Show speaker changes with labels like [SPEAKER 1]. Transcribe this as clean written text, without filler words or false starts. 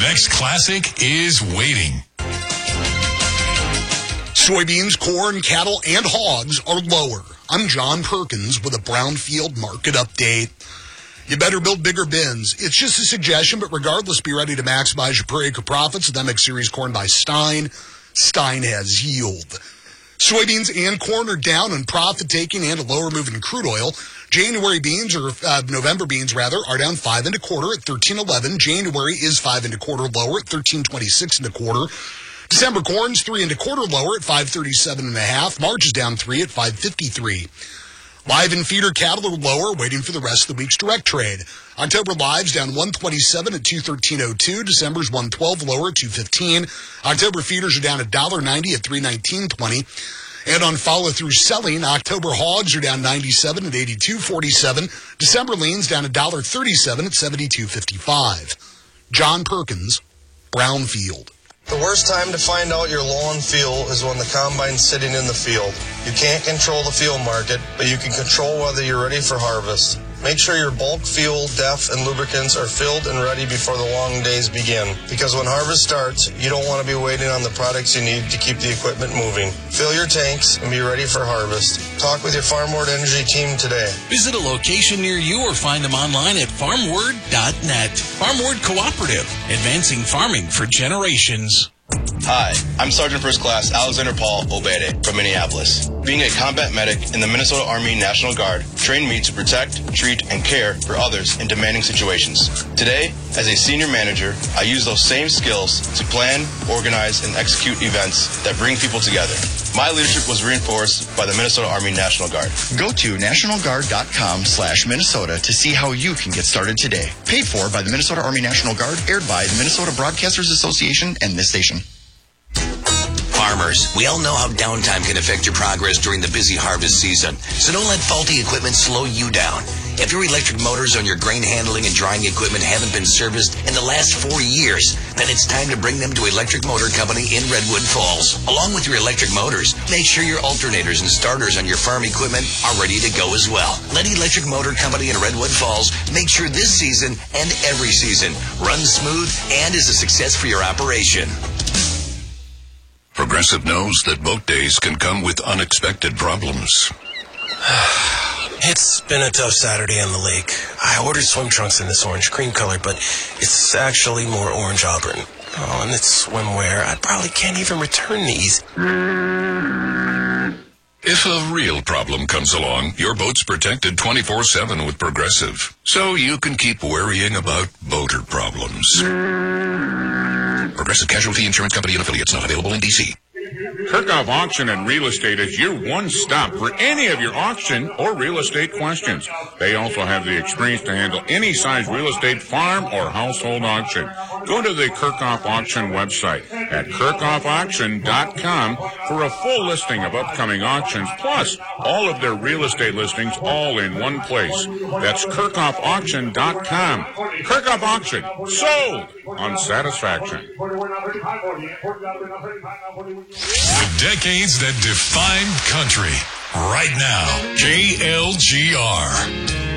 [SPEAKER 1] next classic is waiting.
[SPEAKER 2] Soybeans, corn, cattle, and hogs are lower. I'm John Perkins with a Brownfield market update. You better build bigger bins. It's just a suggestion, but regardless, be ready to maximize your per acre profits with MX Series corn by Stein. Stein has yield. Soybeans and corn are down in profit-taking and a lower move in crude oil. January beans, or November beans rather, are down 5 1/4 at $13.11. January is 5 1/4 lower at $13.26 1/4. December corn's 3 1/4 lower at $5.37 1/2. March is down 3 at $5.53. Live and feeder cattle are lower, waiting for the rest of the week's direct trade. October lives down 127 at $213.02. December's 112 lower at $215. October feeders are down $1.90 at $319.20. And on follow-through selling, October hogs are down 97 at $82.47. December leans down $1.37 at $72.55. John Perkins, Brownfield.
[SPEAKER 3] The worst time to find out you're low on fuel is when the combine's sitting in the field. You can't control the fuel market, but you can control whether you're ready for harvest. Make sure your bulk fuel, DEF, and lubricants are filled and ready before the long days begin. Because when harvest starts, you don't want to be waiting on the products you need to keep the equipment moving. Fill your tanks and be ready for harvest. Talk with your FarmWord Energy team today.
[SPEAKER 4] Visit a location near you or find them online at farmword.net. FarmWord Cooperative, advancing farming for generations.
[SPEAKER 5] Hi, I'm Sergeant First Class Alexander Paul Obede from Minneapolis. Being a combat medic in the Minnesota Army National Guard trained me to protect, treat, and care for others in demanding situations. Today, as a senior manager, I use those same skills to plan, organize, and execute events that bring people together. My leadership was reinforced by the Minnesota Army National Guard.
[SPEAKER 6] Go to nationalguard.com/Minnesota to see how you can get started today. Paid for by the Minnesota Army National Guard, aired by the Minnesota Broadcasters Association and this station.
[SPEAKER 7] Farmers, we all know how downtime can affect your progress during the busy harvest season, so don't let faulty equipment slow you down. If your electric motors on your grain handling and drying equipment haven't been serviced in the last 4 years, then it's time to bring them to Electric Motor Company in Redwood Falls. Along with your electric motors, make sure your alternators and starters on your farm equipment are ready to go as well. Let Electric Motor Company in Redwood Falls make sure this season and every season runs smooth and is a success for your operation.
[SPEAKER 1] Progressive knows that boat days can come with unexpected problems.
[SPEAKER 8] It's been a tough Saturday on the lake. I ordered swim trunks in this orange cream color, but it's actually more orange auburn. Oh, and it's swimwear. I probably can't even return these.
[SPEAKER 1] If a real problem comes along, your boat's protected 24/7 with Progressive, so you can keep worrying about boater problems. Progressive Casualty Insurance Company and Affiliates, not available in D.C.
[SPEAKER 9] Kirchhoff Auction and Real Estate is your one stop for any of your auction or real estate questions. They also have the experience to handle any size real estate, farm, or household auction. Go to the Kirchhoff Auction website at kirchhoffauction.com for a full listing of upcoming auctions, plus all of their real estate listings all in one place. That's kirchhoffauction.com. Kirchhoff Auction, sold on satisfaction.
[SPEAKER 1] The decades that defined country. Right now, JLGR.